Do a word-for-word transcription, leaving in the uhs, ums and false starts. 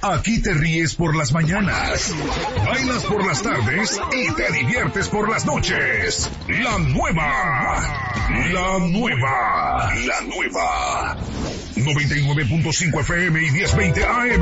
Aquí te ríes por las mañanas, bailas por las tardes y te diviertes por las noches. La nueva, la nueva, la nueva. noventa y nueve punto cinco F M y diez veinte A M.